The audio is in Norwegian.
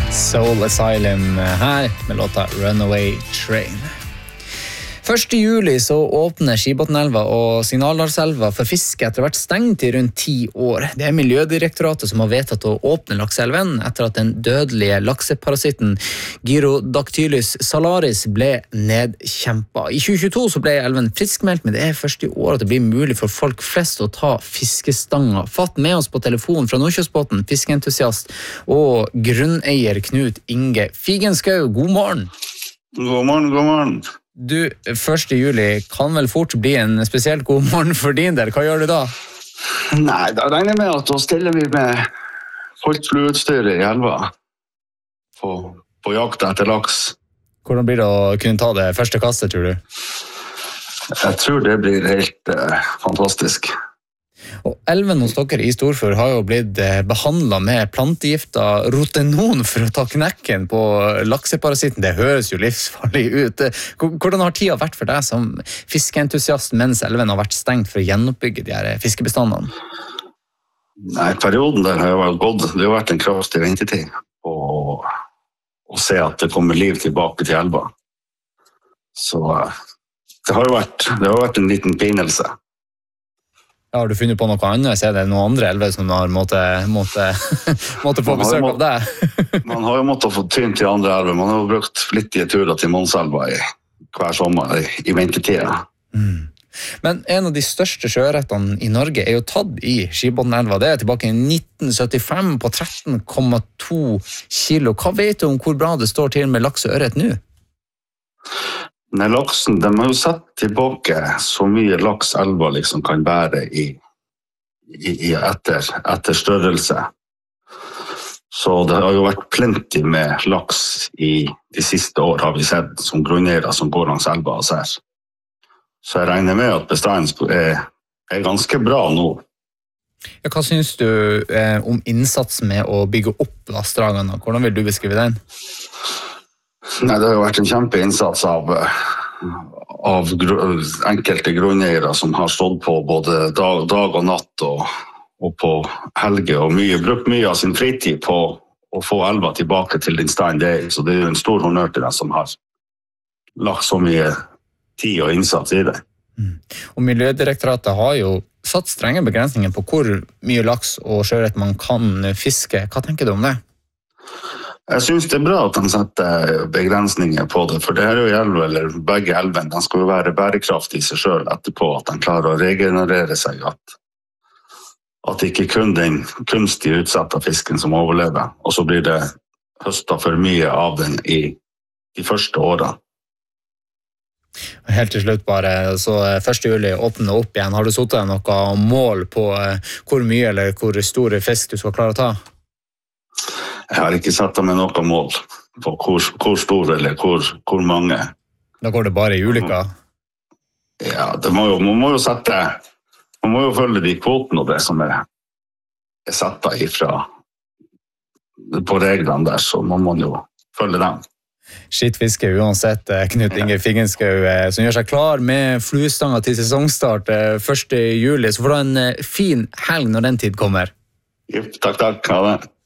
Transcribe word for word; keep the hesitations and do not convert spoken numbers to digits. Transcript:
Soul Asylum her med låta Runaway Train. første juli så åpner Skibotnelva og Signaldalselva for fiske etter å ha vært stengt i rundt ti år. Det er Miljødirektoratet som har vedtatt å åpne lakseelven etter at den dødelige lakseparasitten Gyrodactylus salaris ble nedkjempet. I tjue tjueto så ble elven friskmeldt, men det er først i år at det blir mulig for folk flest å ta fiskestanger. Fatt med oss på telefon fra Nordkjøsbåten, fiskeentusiast og grunneier Knut Inge Figenschou. God morgen! God morgen, god morgen. Du, første juli kan vel fort bli en spesielt god morgen for din del. Hva gjør du da? Nei, da regner jeg med at da stiller vi med fullt flueutstyr i elva på, på jakt etter laks. Hvordan blir det å kunne ta det første kastet, tror du? Jeg tror det blir helt eh, fantastisk. Og elven hos dere i Storfjord har jo blitt behandlet med plantegifter rotenon for å ta knekken på lakseparasitten. Det høres jo livsfarlig ut. Hvordan har tida vært for deg som fiskeentusiast mens elven har vært stengt for å gjenoppbygge de her fiskebestandene? Nei, perioden der har jo gått. Det har vært en kraftig ventetid på å se at det kommer liv tilbake til elva. Så det har jo vært, det har vært en liten pinelse. Ja, har du funnet på noe annet? Så er det noen andre elver som har måttet, måttet, måttet få besøk av deg? Man har jo måttet få tyn til andre elver. Man har jo brukt flittige turer til Månselva i, hver sommer i, i ventetida. Mm. Men en av de største sjørettene i Norge er jo tatt i Skibotnelva. Det er tilbake i nitten syttifem på tretten komma to kilo. Hva vet du om hvor bra det står til med laks og ørret nå? Nei, laksen, de har jo satt tilbake så mye laks elva liksom kan bære i, i, i etter, etter størrelse. Så det har jo vært plenty med laks i de siste år, har vi sett, som grunneiere som går langs elva og ser. Så jeg regner med at bestanden er, er ganske bra nå. Ja, hva synes du eh, om innsatsen med å bygge opp vassdragene? Hvordan vil du beskrive den? Nei, det har jo vært en kjempeinnsats av, av enkelte grunneiere som har stått på både dag, dag og natt og, og på helge, og mye, brukt mye av sin fritid på å få elva tilbake til den stein det er. Så det er jo en stor honnør til dem som har lagt så mye tid og innsats i det. Mm. Og Miljødirektoratet har jo satt strenge begrensninger på hvor mye laks og sjøørret man kan fiske. Hva tenker du om det? Jeg synes det er bra at de setter begrensninger på det, for det her er jo elv, eller begge elven, de skal jo være bærekraftige i seg selv etterpå, at de klarer å regenerere seg, at, at ikke kun den kunstig utsatte fisken som overlever, og så blir det høstet for mye av den i de første årene. Helt til slutt bare, så første juli åpner opp igjen. Har du satt deg noe mål på hvor mye eller hvor stor fisk du skal klare å ta? Jeg har ikke satt meg noe mål på hvor, hvor stor eller hvor, hvor mange. Da går det bare i ulykka? Ja, det må jo, man må jo sette, man må jo følge de kvotene og det som er, er satt av ifra på reglene der, så man må jo følge dem. Skittfiske uansett, Knut Inge Figenschou, som gjør seg klar med fluestanger til sesongstart første juli, så får du en fin helg når den tid kommer. Takk, takk. Ha det.